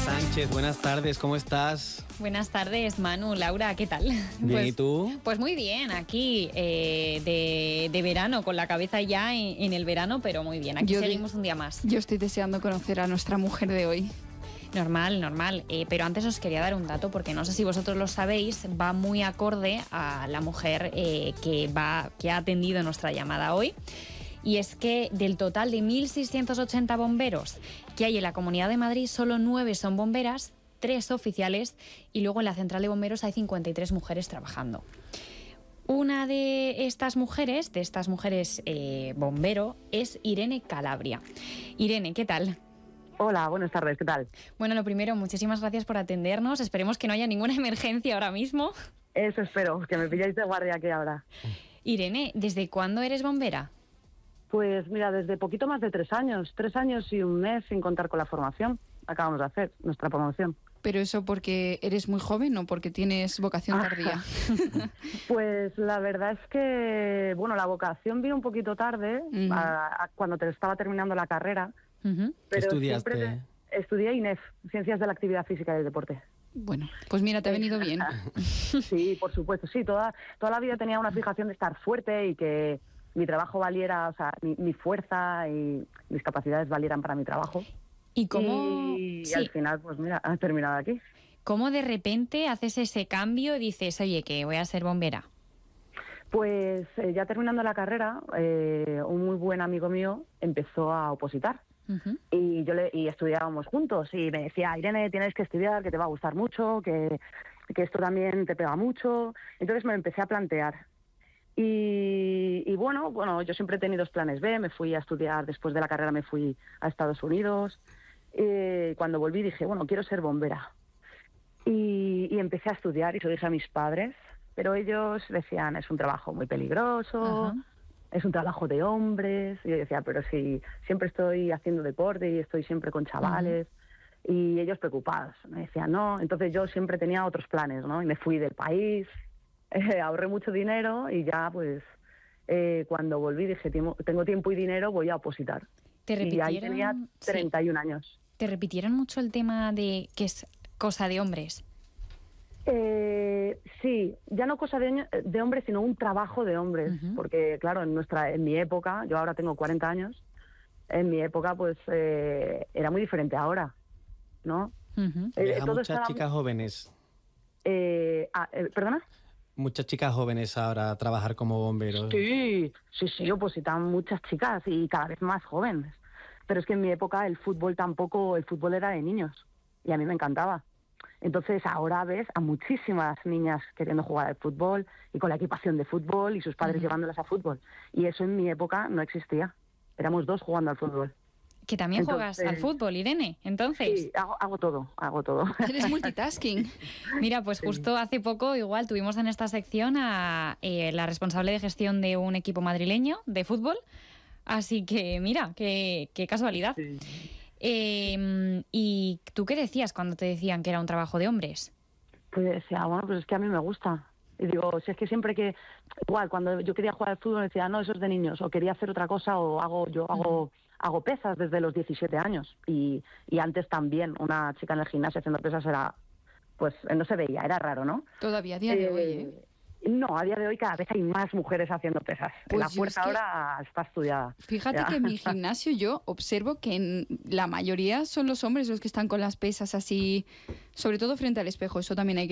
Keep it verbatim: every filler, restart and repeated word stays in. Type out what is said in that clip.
Sánchez, buenas tardes, ¿cómo estás? Buenas tardes, Manu, Laura, ¿qué tal? Bien, pues, ¿y tú? Pues muy bien, aquí eh, de, de verano, con la cabeza ya en, en el verano, pero muy bien, aquí Yo seguimos de, un día más. Yo estoy deseando conocer a nuestra mujer de hoy. Normal, normal, eh, pero antes os quería dar un dato, porque no sé si vosotros lo sabéis, va muy acorde a la mujer eh, que, va, que ha atendido nuestra llamada hoy. Y es que del total de mil seiscientos ochenta bomberos que hay en la Comunidad de Madrid, solo nueve son bomberas, tres oficiales, y luego en la central de bomberos hay cincuenta y tres mujeres trabajando. Una de estas mujeres, de estas mujeres eh, bombero, es Irene Calabria. Irene, ¿qué tal? Hola, buenas tardes, ¿qué tal? Bueno, lo primero, muchísimas gracias por atendernos. Esperemos que no haya ninguna emergencia ahora mismo. Eso espero, que me pilláis de guardia aquí ahora. Irene, ¿desde cuándo eres bombera? Pues mira, desde poquito más de tres años, tres años y un mes sin contar con la formación. Acabamos de hacer nuestra promoción. ¿Pero eso porque eres muy joven o porque tienes vocación tardía? Pues la verdad es que, bueno, la vocación vino un poquito tarde, uh-huh. a, a, cuando te estaba terminando la carrera. Uh-huh. Pero ¿Qué estudiaste? Siempre estudié I N E F, Ciencias de la Actividad Física y del Deporte. Bueno, pues mira, te ha venido bien. Sí, por supuesto, sí, toda, toda la vida tenía una fijación de estar fuerte y que mi trabajo valiera, o sea, mi, mi fuerza y mis capacidades valieran para mi trabajo. ¿Y cómo? Y, sí. y al final, pues mira, has terminado aquí. ¿Cómo de repente haces ese cambio y dices, oye, que voy a ser bombera? Pues eh, ya terminando la carrera, eh, un muy buen amigo mío empezó a opositar. Uh-huh. Y yo le y estudiábamos juntos y me decía, Irene, tienes que estudiar, que te va a gustar mucho, que, que esto también te pega mucho. Entonces me empecé a plantear. Y, y bueno, bueno, yo siempre he tenido planes B, me fui a estudiar, después de la carrera me fui a Estados Unidos. Eh, cuando volví dije, bueno, quiero ser bombera. Y, y empecé a estudiar y se lo dije a mis padres, pero ellos decían, es un trabajo muy peligroso, uh-huh. es un trabajo de hombres. Y yo decía, pero si siempre estoy haciendo deporte y estoy siempre con chavales. Uh-huh. Y ellos preocupados, me decían, no. Entonces yo siempre tenía otros planes, ¿no? Y me fui del país. Eh, ahorré mucho dinero y ya pues eh, cuando volví dije, tengo tiempo y dinero, voy a opositar. ¿Te repitieron? Y ahí tenía treinta y un sí. años. ¿Te repitieron mucho el tema de que es cosa de hombres? Eh, sí, ya no cosa de, de hombres, sino un trabajo de hombres. Uh-huh. Porque claro, en nuestra en mi época, yo ahora tengo cuarenta años, en mi época pues eh, era muy diferente ahora, ¿no? Uh-huh. Eh, a muchas estaba... chicas jóvenes. Eh, ah, eh, ¿Perdona? Muchas chicas jóvenes ahora a trabajar como bomberos. Sí, sí, sí, opositan muchas chicas y cada vez más jóvenes. Pero es que en mi época el fútbol tampoco, el fútbol era de niños y a mí me encantaba. Entonces ahora ves a muchísimas niñas queriendo jugar al fútbol y con la equipación de fútbol y sus padres uh-huh. llevándolas a fútbol. Y eso en mi época no existía. Éramos dos jugando al fútbol. Que también entonces, juegas al fútbol, Irene, entonces. Sí, hago, hago todo, hago todo. Eres multitasking. Mira, pues sí. Justo hace poco igual tuvimos en esta sección a eh, la responsable de gestión de un equipo madrileño de fútbol, así que mira, qué, qué casualidad. Sí. Eh, ¿Y tú qué decías cuando te decían que era un trabajo de hombres? Pues decía, bueno, pues es que a mí me gusta. Y digo, si es que siempre que, igual, cuando yo quería jugar al fútbol decía, no, eso es de niños, o quería hacer otra cosa, o hago, yo hago... Uh-huh. Hago pesas desde los diecisiete años y, y antes también una chica en el gimnasio haciendo pesas era, pues no se veía, era raro, ¿no? Todavía a día de eh, hoy, ¿eh? No, a día de hoy cada vez hay más mujeres haciendo pesas. Pues la fuerza es que, ahora está estudiada. Fíjate ya. que en mi gimnasio yo observo que en la mayoría son los hombres los que están con las pesas así, sobre todo frente al espejo, eso también hay que